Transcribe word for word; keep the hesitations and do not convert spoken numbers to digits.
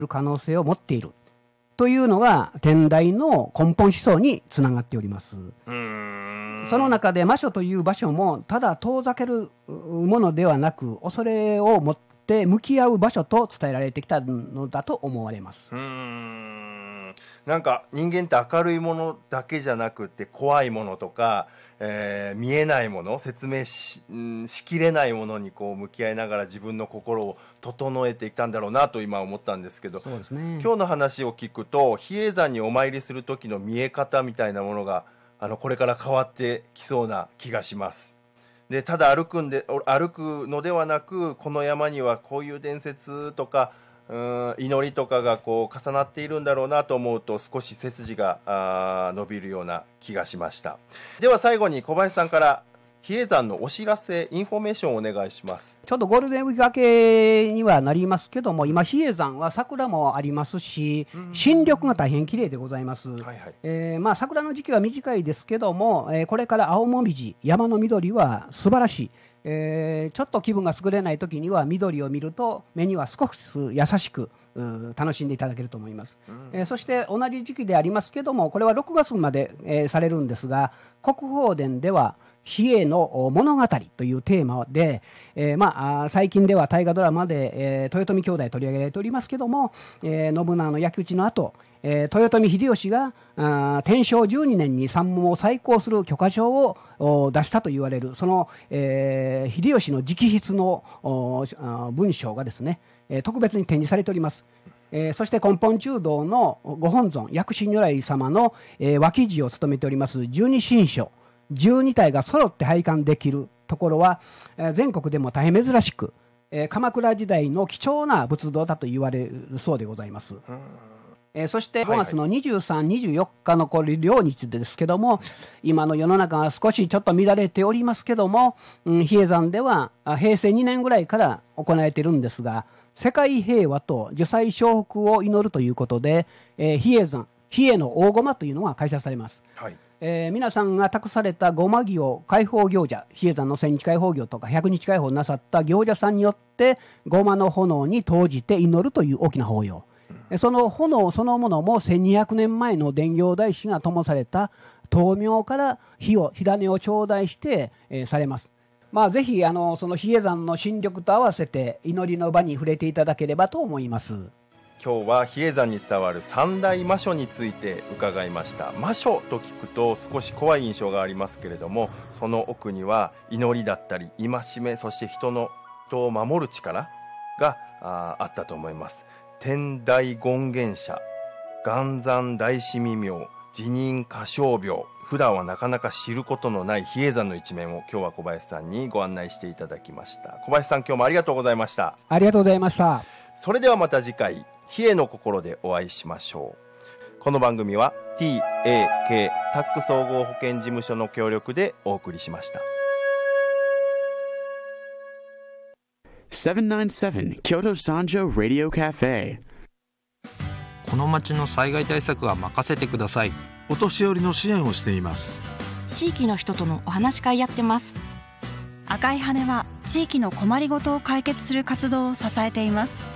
る可能性を持っているというのが天台の根本思想につながっております。うーん、その中で魔所という場所もただ遠ざけるものではなく、恐れを持って向き合う場所と伝えられてきたのだと思われます。 うーん、なんか人間って明るいものだけじゃなくて怖いものとか、えー、見えないもの、説明 し, しきれないものにこう向き合いながら自分の心を整えていったんだろうなと今思ったんですけど、 そうですね、 今日の話を聞くと比叡山にお参りする時の見え方みたいなものがあのこれから変わってきそうな気がします。で、ただ歩くんで歩くのではなく、この山にはこういう伝説とかうーん祈りとかがこう重なっているんだろうなと思うと、少し背筋があ伸びるような気がしました。では最後に小林さんから比叡山のお知らせ、インフォメーションをお願いします。 ちょっとゴールデンウィーク明けにはなりますけども、今比叡山は桜もありますし、新緑が大変綺麗でございます。はいはい、えーまあ、桜の時期は短いですけども、えー、これから青もみじ、山の緑は素晴らしい。えー、ちょっと気分が優れない時には緑を見ると目には少し優しく楽しんでいただけると思います。うん、えー、そして同じ時期でありますけども、これはろくがつまで、えー、されるんですが、国宝殿では比叡の物語というテーマで、えーまあ、最近では大河ドラマで、えー、豊臣兄弟取り上げられておりますけども、えー、信長の焼き討ちの後、えー、豊臣秀吉があ天正じゅうにねんに山門を再興する許可証を出したと言われる、その、えー、秀吉の直筆の文章がですね、えー、特別に展示されております。えー、そして根本中道のご本尊薬師如来様の、えー、脇侍を務めております十二神将じゅうにたいが揃って拝観できるところは、えー、全国でも大変珍しく、えー、鎌倉時代の貴重な仏像だと言われるそうでございます。えー、そしてごがつのにじゅうさん、にじゅうよっかのこれ両日ですけども、今の世の中は少しちょっと乱れておりますけども、うん、比叡山ではへいせいにねんぐらいから行われているんですが、世界平和と呪災承福を祈るということで、えー、比叡山比叡の大駒というのが開催されます。はい、えー、皆さんが託された護摩儀を開放行者、比叡山の千日開放行とか百日開放なさった行者さんによって護摩の炎に投じて祈るという大きな法要、うん、その炎そのものもせんにひゃくねんまえの伝行大師が灯された灯明から火を火種を頂戴して、えー、されます。まあ、ぜひあのその比叡山の新緑と合わせて祈りの場に触れていただければと思います。 今日は比叡山に伝わる三大魔所について伺いました。魔所と聞くと少し怖い印象がありますけれども、その奥には祈りだったり戒め、そして人の人を守る力が あ, あったと思います。天台権現社、元山大師未明、辞任歌唱病、普段はなかなか知ることのない比叡山の一面を今日は小林さんにご案内していただきました。小林さん、今日もありがとうございました。 ありがとうございました。 それではまた次回、比叡の心でお会いしましょう。この番組は ティーエーケー タック総合保険事務所の協力でお送りしました。 セブンナインセブン Kyoto Sanjo Radio Cafe。 この町の災害対策は任せてください。 お年寄りの支援をしています。 地域の人とのお話し会やってます。赤い羽は地域の困りごとを解決する活動を支えています。